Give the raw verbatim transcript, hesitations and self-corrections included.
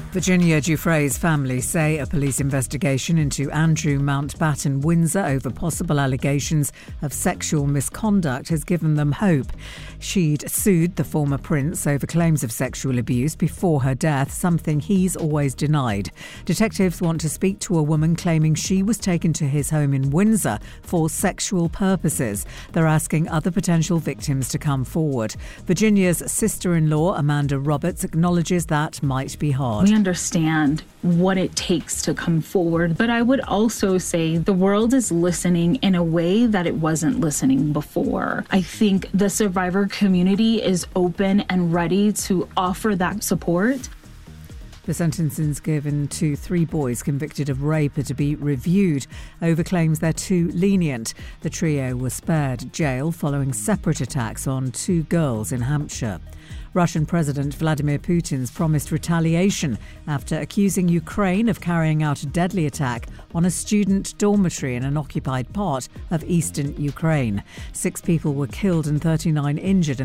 Virginia Giuffre's family say a police investigation into Andrew Mountbatten Windsor over possible allegations of sexual misconduct has given them hope. She'd sued the former prince over claims of sexual abuse before her death, something he's always denied. Detectives want to speak to a woman claiming she was taken to his home in Windsor for sexual purposes. They're asking other potential victims to come forward. Virginia's sister-in-law, Amanda Roberts, acknowledges that might be hard. We understand what it takes to come forward, but I would also say the world is listening in a way that it wasn't listening before. I think the survivor community is open and ready to offer that support. The sentences given to three boys convicted of rape are to be reviewed over claims they're too lenient. The trio was spared jail following separate attacks on two girls in Hampshire. Russian President Vladimir Putin's promised retaliation after accusing Ukraine of carrying out a deadly attack on a student dormitory in an occupied part of eastern Ukraine. Six people were killed and thirty-nine injured.